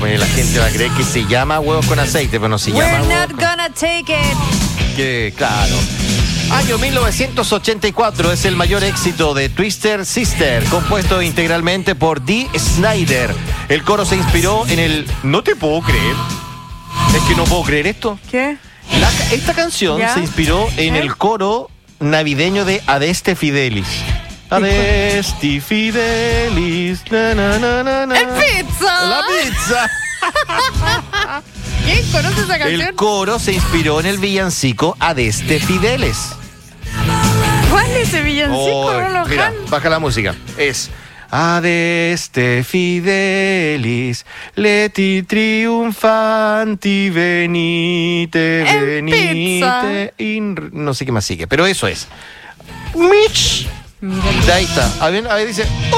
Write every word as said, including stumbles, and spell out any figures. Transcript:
poner, la gente va a creer que se llama huevos con aceite, pero no se We're llama huevos not con... gonna take it. Que, claro. Año mil novecientos ochenta y cuatro es el mayor éxito de Twister Sister, compuesto integralmente por Dee Snider. El coro se inspiró en el... No te puedo creer. Es que no puedo creer esto. ¿Qué? La- esta canción ¿Ya? se inspiró en ¿Eh? el coro navideño de Adeste Fidelis. Adeste Fidelis. Na, na, na, na, na. ¡El pizza! La pizza. ¿Quién conoce esa canción? El coro se inspiró en el villancico Adeste Fideles. ¿Cuál es ese villancico? Oh, no lo mira, can- baja la música. Es Adeste Fidelis, leti triunfanti, venite, En venite. in- no sé qué más sigue, pero eso es. Mitch. Mira. Ahí está. A ver, a ver, dice.